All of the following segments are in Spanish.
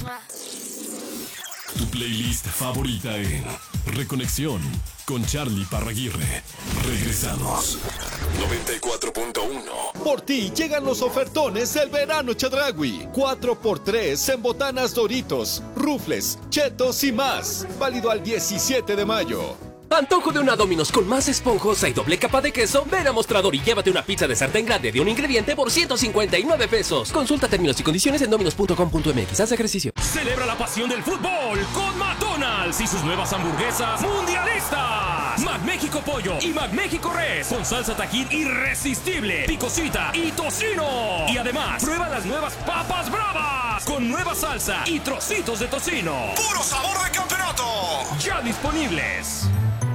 Tu playlist favorita en Reconexión con Charlie Parraguirre. Regresamos. 94.1. Por ti llegan los ofertones del verano Chedraui. 4x3 en botanas Doritos, Rufles, Chetos y más. Válido al 17 de mayo. Antojo de una Domino's con más esponjosa y doble capa de queso. Ven a Mostrador y llévate una pizza de sartén grande de un ingrediente por 159 pesos. Consulta términos y condiciones en dominos.com.mx. Haz ejercicio. Celebra la pasión del fútbol con McDonald's y sus nuevas hamburguesas mundialistas. McMéxico Pollo y McMéxico Res con salsa Tajín irresistible, picosita y tocino. Y además, prueba las nuevas papas bravas con nueva salsa y trocitos de tocino. ¡Puro sabor de campeonato! Ya disponibles.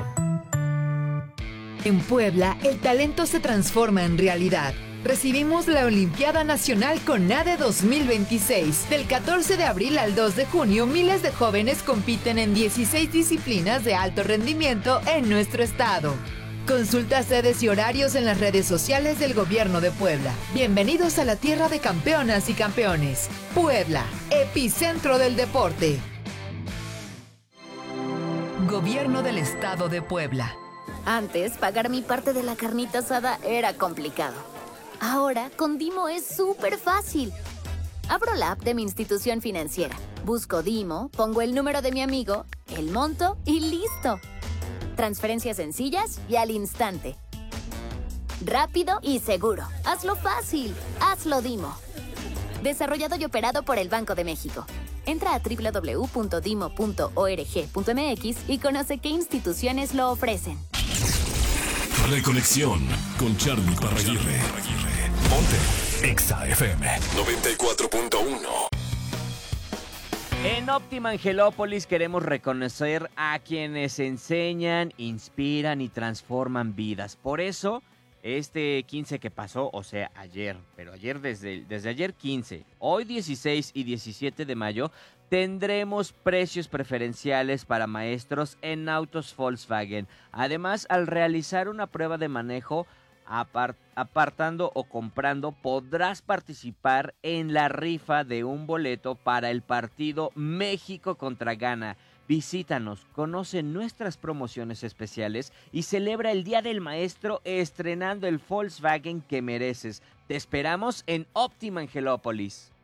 En Puebla, el talento se transforma en realidad. Recibimos la Olimpiada Nacional CONADE 2026. Del 14 de abril al 2 de junio, miles de jóvenes compiten en 16 disciplinas de alto rendimiento en nuestro estado. Consulta sedes y horarios en las redes sociales del Gobierno de Puebla. Bienvenidos a la tierra de campeonas y campeones. Puebla, epicentro del deporte. Gobierno del Estado de Puebla. Antes, pagar mi parte de la carnita asada era complicado. Ahora, con Dimo es súper fácil. Abro la app de mi institución financiera, busco Dimo, pongo el número de mi amigo, el monto y ¡listo! Transferencias sencillas y al instante. Rápido y seguro. Hazlo fácil. Hazlo Dimo. Desarrollado y operado por el Banco de México. Entra a www.dimo.org.mx y conoce qué instituciones lo ofrecen. Reconexión con Charlie Parraguirre. Ponte Exa FM 94.1. En Óptima Angelópolis queremos reconocer a quienes enseñan, inspiran y transforman vidas. Por eso, este 15 que pasó, o sea, ayer, pero ayer desde ayer 15, hoy 16 y 17 de mayo, tendremos precios preferenciales para maestros en autos Volkswagen. Además, al realizar una prueba de manejo, apartando o comprando, podrás participar en la rifa de un boleto para el partido México contra Ghana. Visítanos, conoce nuestras promociones especiales y celebra el Día del Maestro estrenando el Volkswagen que mereces. Te esperamos en Óptima Angelópolis.